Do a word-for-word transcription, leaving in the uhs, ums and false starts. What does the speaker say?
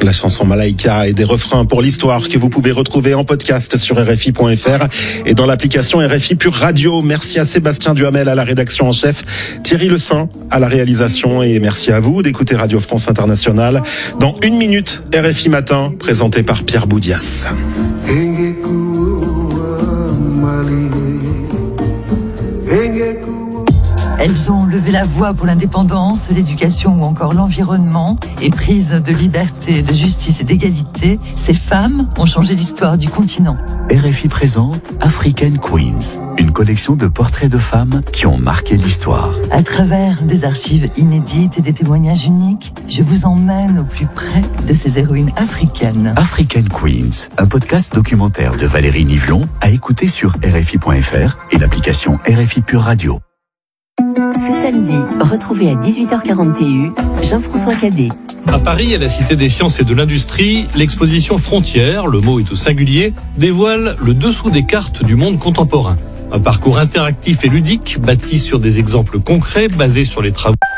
La chanson Malaika et des refrains pour l'histoire que vous pouvez retrouver en podcast sur R F I point F R et dans l'application R F I Pure Radio. Merci à Sébastien Duhamel à la rédaction en chef, Thierry Le Saint à la réalisation et merci à vous d'écouter Radio France Internationale. Dans une minute, R F I Matin, présenté par Pierre Boudias. Elles ont levé la voix pour l'indépendance, l'éducation ou encore l'environnement. Éprises de liberté, de justice et d'égalité, ces femmes ont changé l'histoire du continent. R F I présente African Queens, une collection de portraits de femmes qui ont marqué l'histoire. À travers des archives inédites et des témoignages uniques, je vous emmène au plus près de ces héroïnes africaines. African Queens, un podcast documentaire de Valérie Nivelon à écouter sur R F I point F R et l'application R F I Pure Radio. Ce samedi, retrouvez à dix-huit heures quarante et un Jean-François Cadet. À Paris, à la Cité des Sciences et de l'Industrie, l'exposition Frontières, le mot est au singulier, dévoile le dessous des cartes du monde contemporain. Un parcours interactif et ludique, bâti sur des exemples concrets basés sur les travaux